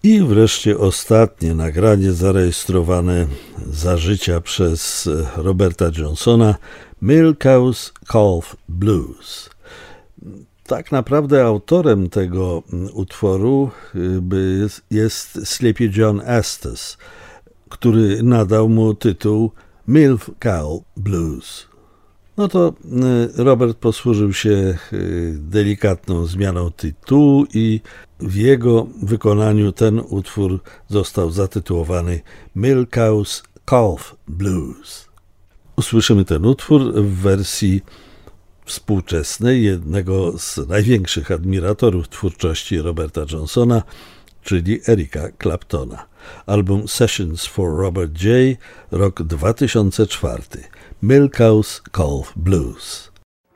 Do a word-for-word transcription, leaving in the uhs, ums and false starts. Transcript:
I wreszcie ostatnie nagranie zarejestrowane za życia przez Roberta Johnsona, Milk Cow's Calf Blues. Tak naprawdę autorem tego utworu jest Sleepy John Estes, który nadał mu tytuł Milk Cow Blues. No to Robert posłużył się delikatną zmianą tytułu i w jego wykonaniu ten utwór został zatytułowany Milk Cow's Calf Blues. Usłyszymy ten utwór w wersji współczesnej jednego z największych admiratorów twórczości Roberta Johnsona, czyli Erika Claptona. Album Sessions for Robert J., rok dwa tysiące czwarty. Milk Cow's Calf Blues.